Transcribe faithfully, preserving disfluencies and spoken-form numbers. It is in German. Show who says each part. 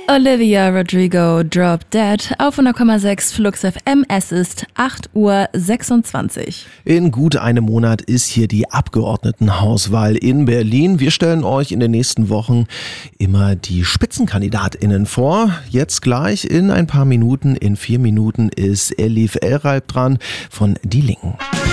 Speaker 1: Olivia Rodrigo, Drop Dead auf hundert Komma sechs Flux F M. Es ist acht Uhr sechsundzwanzig.
Speaker 2: In gut einem Monat ist hier die Abgeordnetenhauswahl in Berlin. Wir stellen euch in den nächsten Wochen immer die SpitzenkandidatInnen vor. Jetzt gleich in ein paar Minuten, in vier Minuten ist Elif Elreib dran von Die Linken.